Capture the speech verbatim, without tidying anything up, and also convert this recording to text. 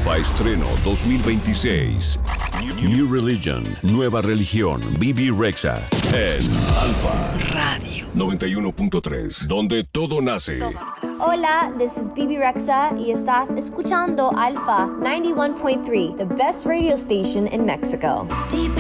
Alfa Estreno dos mil veintiséis. New Religion, nueva religión, Bibi Rexha. En Alfa Radio noventa y uno punto tres, donde todo nace. Hola, this is Bibi Rexha y estás escuchando Alfa noventa y uno punto tres, the best radio station in Mexico.